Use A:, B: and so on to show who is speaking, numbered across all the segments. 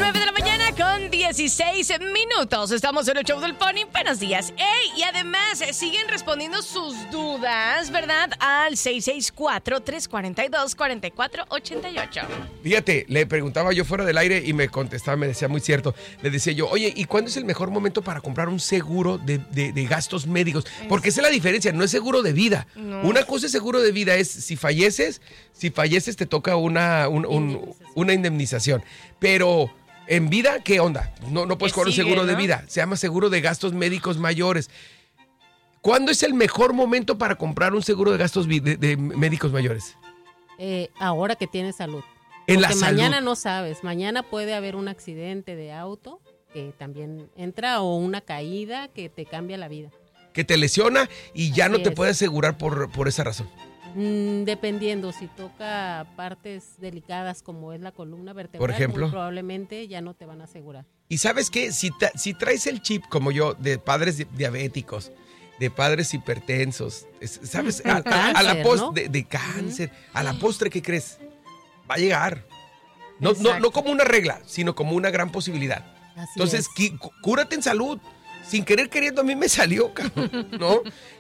A: 9 de la mañana con 16 minutos. Estamos en el show del Pony. Buenos días. ¡Ey! Y además siguen respondiendo sus dudas, ¿verdad? Al 664-342-4488.
B: Fíjate, le preguntaba yo fuera del aire y me contestaba, me decía muy cierto. Le decía yo, oye, ¿y cuándo es el mejor momento para comprar un seguro de gastos médicos? Porque esa es la diferencia, no es seguro de vida. No. Una cosa es seguro de vida, es si falleces te toca una indemnización. Pero en vida, ¿qué onda? No puedes cobrar un seguro, ¿no?, de vida. Se llama seguro de gastos médicos mayores. ¿Cuándo es el mejor momento para comprar un seguro de gastos de médicos mayores?
C: Ahora que tienes salud.
B: En
C: porque
B: la salud.
C: Mañana no sabes. Mañana puede haber un accidente de auto que también entra o una caída que te cambia la vida.
B: Que te lesiona y ya no te puede asegurar por esa razón.
C: Dependiendo, si toca partes delicadas como es la columna vertebral,
B: por ejemplo,
C: probablemente ya no te van a asegurar.
B: Y ¿sabes qué? Si traes el chip como yo de padres diabéticos, de padres hipertensos, ¿sabes? A la postre, ¿no?, de cáncer, a la postre, ¿qué crees? Va a llegar. No como una regla, sino como una gran posibilidad. Así entonces, cúrate en salud. Sin querer queriendo a mí me salió, ¿no?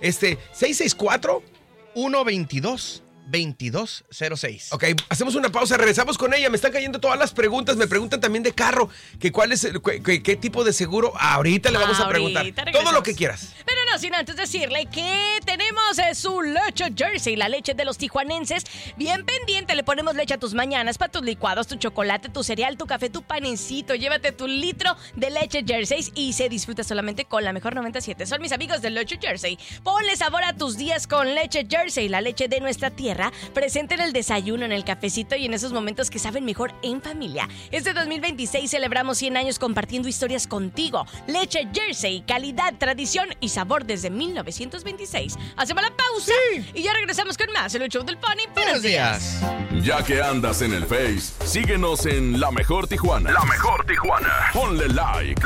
D: 664-122-2206.
B: Ok, hacemos una pausa, regresamos con ella. Me están cayendo todas las preguntas. Me preguntan también de carro, que cuál es qué tipo de seguro. Ahorita le vamos a preguntar todo lo que quieras.
A: Pero no sin antes decirle que tenemos su Leche Jersey, la leche de los tijuanenses. Bien pendiente, le ponemos leche a tus mañanas, para tus licuados, tu chocolate, tu cereal, tu café, tu panecito. Llévate tu litro de Leche Jersey y se disfruta solamente con la mejor 97. Son mis amigos de Leche Jersey. Ponle sabor a tus días con Leche Jersey, la leche de nuestra tierra, presente en el desayuno, en el cafecito y en esos momentos que saben mejor en familia. Este 2026 celebramos 100 años compartiendo historias contigo. Leche Jersey, calidad, tradición y sabor desde 1926. Hacemos la pausa y ya regresamos con más en el show del Pony. Buenos días.
E: Ya que andas en el Face, síguenos en La Mejor Tijuana. La Mejor Tijuana. Ponle like.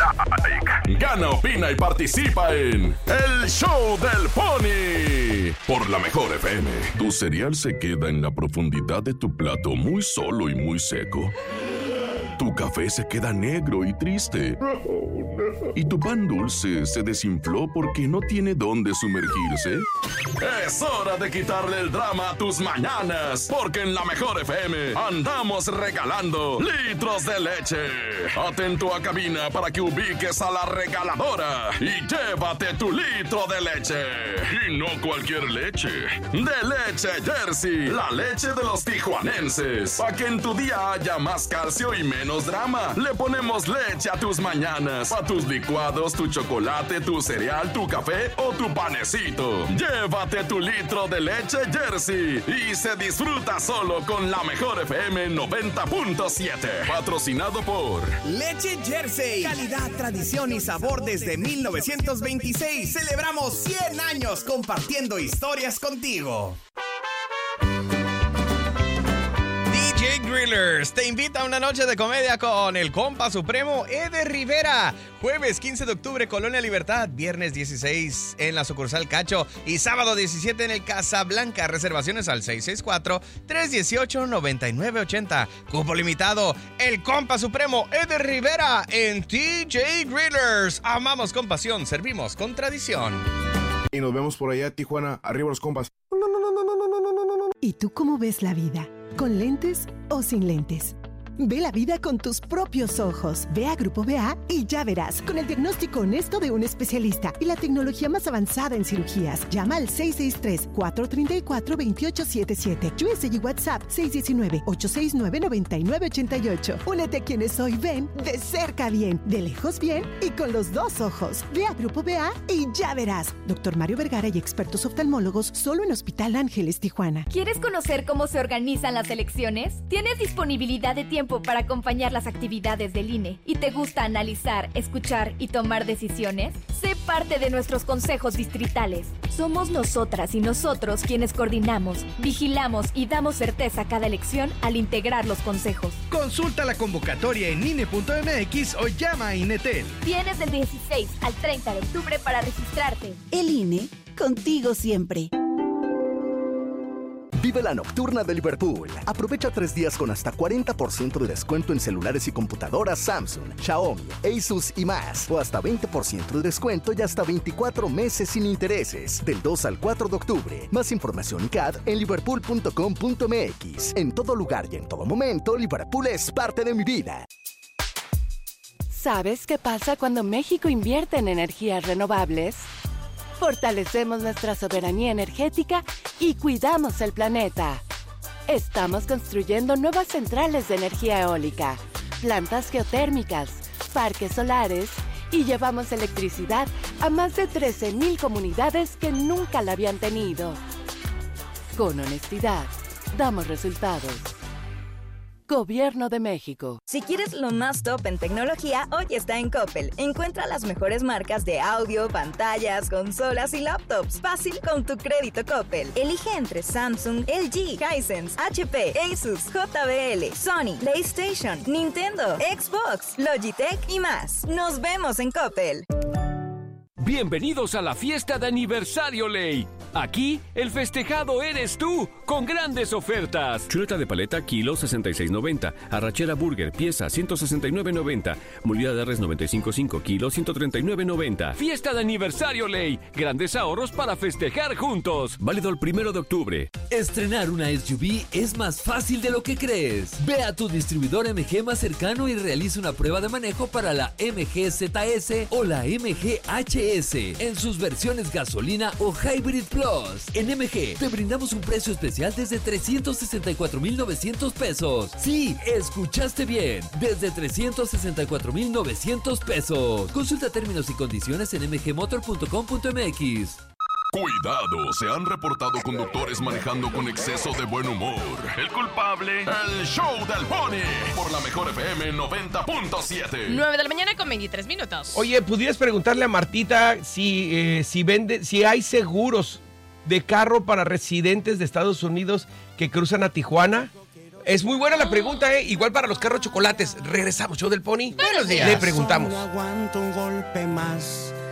E: Gana, opina y participa en El Show del Pony por La Mejor FM. Tu cereal se queda en la profundidad de tu plato muy solo y muy seco. Tu café se queda negro y triste. Y tu pan dulce se desinfló porque no tiene dónde sumergirse. Es hora de quitarle el drama a tus mañanas, porque en La Mejor FM andamos regalando litros de leche. Atento a cabina para que ubiques a la regaladora y llévate tu litro de leche. Y no cualquier leche. De Leche Jersey, la leche de los tijuanenses. Para que en tu día haya más calcio y menos drama. Le ponemos leche a tus mañanas, a tus licuados, tu chocolate, tu cereal, tu café o tu panecito. Llévate tu litro de Leche Jersey y se disfruta solo con La Mejor FM 90.7. Patrocinado por
F: Leche Jersey. Calidad, tradición y sabor desde 1926. Celebramos 100 años compartiendo historias contigo.
D: DJ Grillers te invita a una noche de comedia con el compa supremo Eder Rivera. Jueves 15 de octubre, Colonia Libertad. Viernes 16 en la sucursal Cacho. Y sábado 17 en el Casablanca. Reservaciones al 664-318-9980. Cupo limitado. El compa supremo Eder Rivera en DJ Grillers. Amamos con pasión, servimos con tradición.
G: Y nos vemos por allá, Tijuana. Arriba los compas.
H: ¿Y tú cómo ves la vida? ¿Con lentes o sin lentes? Ve la vida con tus propios ojos. Ve a Grupo BA y ya verás. Con el diagnóstico honesto de un especialista y la tecnología más avanzada en cirugías. Llama al 663-434-2877. USA y WhatsApp 619-869-9988. Únete a quienes hoy ven de cerca bien, de lejos bien y con los dos ojos. Ve a Grupo BA y ya verás. Dr. Mario Vergara y expertos oftalmólogos solo en Hospital Ángeles, Tijuana.
I: ¿Quieres conocer cómo se organizan las elecciones? ¿Tienes disponibilidad de tiempo para acompañar las actividades del INE y te gusta analizar, escuchar y tomar decisiones? Sé parte de nuestros consejos distritales. Somos nosotras y nosotros quienes coordinamos, vigilamos y damos certeza a cada elección al integrar los consejos.
J: Consulta la convocatoria en INE.mx o llama a INETEL.
I: Tienes del 16 al 30 de octubre para registrarte.
K: El INE, contigo siempre. Vive la nocturna de Liverpool. Aprovecha 3 días con hasta 40% de descuento en celulares y computadoras Samsung, Xiaomi, Asus y más. O hasta 20% de descuento y hasta 24 meses sin intereses. Del 2 al 4 de octubre. Más información y CAD en liverpool.com.mx. En todo lugar y en todo momento, Liverpool es parte de mi vida.
L: ¿Sabes qué pasa cuando México invierte en energías renovables? Fortalecemos nuestra soberanía energética y cuidamos el planeta. Estamos construyendo nuevas centrales de energía eólica, plantas geotérmicas, parques solares y llevamos electricidad a más de 13,000 comunidades que nunca la habían tenido. Con honestidad, damos resultados. Gobierno de México.
M: Si quieres lo más top en tecnología, hoy está en Coppel. Encuentra las mejores marcas de audio, pantallas, consolas y laptops. Fácil con tu crédito Coppel. Elige entre Samsung, LG, Hisense, HP, Asus, JBL, Sony, PlayStation, Nintendo, Xbox, Logitech y más. Nos vemos en Coppel.
N: Bienvenidos a la fiesta de aniversario Ley. Aquí, el festejado eres tú, con grandes ofertas. Chuleta de paleta, kilo 66.90. Arrachera burger, pieza 169.90. Molida de res 95.5, kilo 139.90. Fiesta de aniversario Ley. Grandes ahorros para festejar juntos. Válido el 1 de octubre.
O: Estrenar una SUV es más fácil de lo que crees. Ve a tu distribuidor MG más cercano y realiza una prueba de manejo para la MG ZS o la MG HS en sus versiones gasolina o Hybrid Plus. En MG te brindamos un precio especial desde 364,900 pesos. Sí, escuchaste bien, desde 364,900 pesos. Consulta términos y condiciones en mgmotor.com.mx.
E: Cuidado, se han reportado conductores manejando con exceso de buen humor. El culpable, el show del Pony, por la mejor FM 90.7.
A: 9 de la mañana con 23 minutos.
B: Oye, ¿pudieras preguntarle a Martita si hay seguros de carro para residentes de Estados Unidos que cruzan a Tijuana? Es muy buena la pregunta, igual para los carros chocolates. Regresamos, show del Pony.
A: Buenos días.
B: Le preguntamos.
P: No aguanto un golpe más.